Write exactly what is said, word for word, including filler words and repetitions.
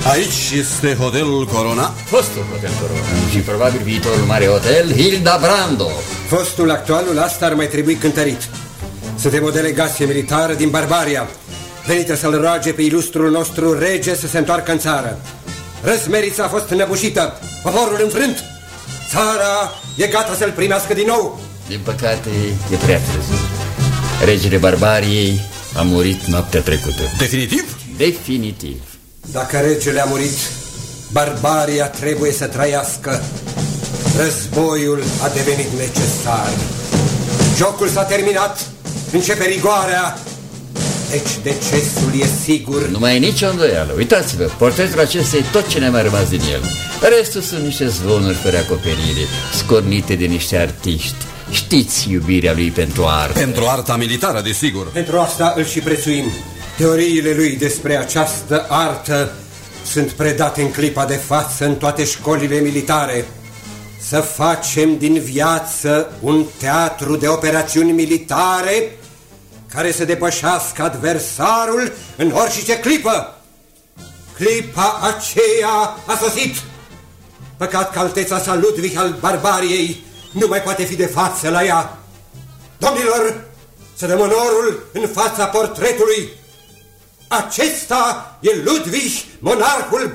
Aici este Hotelul Corona. Fostul Hotel Corona și probabil viitorul mare hotel Hildebrando. Fostul, actualul, asta ar mai trebui cântărit. Suntem o delegație militară din Barbaria, venită să-l roage pe ilustrul nostru rege să se întoarcă în țară. Răsmerița a fost înăbușită, poporul înfrânt. Țara e gata să-l primească din nou. Din păcate, e prea târziu. Regele Barbariei a murit noaptea trecută. Definitiv? Definitiv. Dacă regele a murit, Barbaria trebuie să trăiască. Războiul a devenit necesar. Jocul s-a terminat, începe rigoarea. Deci decesul e sigur. Nu mai e nicio îndoială. Uitați-vă, portretul acesta e tot ce ne-a mai rămas din el. Restul sunt niște zvonuri fără acoperire, scornite de niște artiști. Știți iubirea lui pentru artă. Pentru arta militară, desigur. Pentru asta îl și prețuim. Teoriile lui despre această artă sunt predate în clipa de față în toate școlile militare. Să facem din viață un teatru de operațiuni militare care să depășească adversarul în orice clipă. Clipa aceea a sosit. Păcat că alteța sa Ludwig al Barbariei nu mai poate fi de față la ea. Domnilor, să dăm onorul în fața portretului. Acesta e Ludwig, monarhul